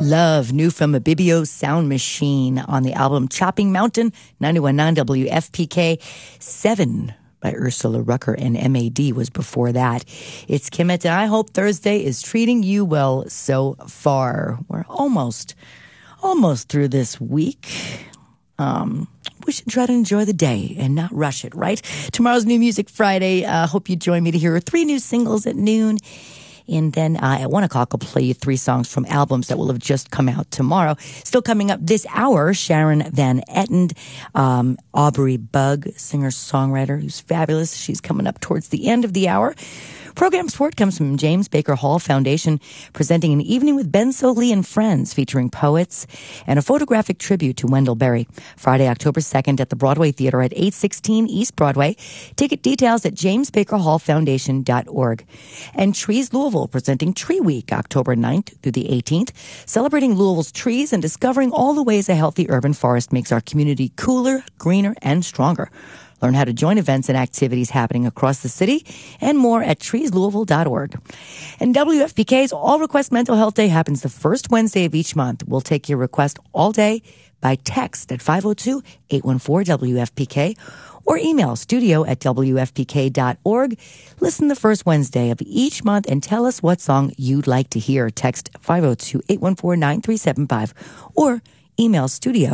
Love, new from Abibio Sound Machine on the album Chopping Mountain, 91.9 WFPK. 7 by Ursula Rucker and MAD was before that. It's Kimmett, and I hope Thursday is treating you well so far. We're almost through this week. We should try to enjoy the day and not rush it, right? Tomorrow's New Music Friday. Hope you join me to hear 3 new singles at noon. And then at 1 o'clock, I'll play you 3 songs from albums that will have just come out tomorrow. Still coming up this hour, Sharon Van Etten, Aubrey Bug, singer-songwriter who's fabulous. She's coming up towards the end of the hour. Program support comes from James Baker Hall Foundation, presenting an evening with Ben Soley and friends featuring poets and a photographic tribute to Wendell Berry. Friday, October 2nd at the Broadway Theater at 816 East Broadway. Ticket details at jamesbakerhallfoundation.org. And Trees Louisville presenting Tree Week, October 9th through the 18th, celebrating Louisville's trees and discovering all the ways a healthy urban forest makes our community cooler, greener, and stronger. Learn how to join events and activities happening across the city and more at treeslouisville.org. And WFPK's All Request Mental Health Day happens the first Wednesday of each month. We'll take your request all day by text at 502-814-WFPK or email studio@WFPK.org. Listen the first Wednesday of each month and tell us what song you'd like to hear. Text 502-814-9375 or email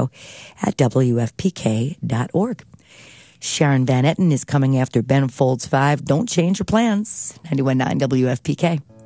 studio@WFPK.org. Sharon Van Etten is coming after Ben Folds 5. Don't change your plans. 91.9 WFPK.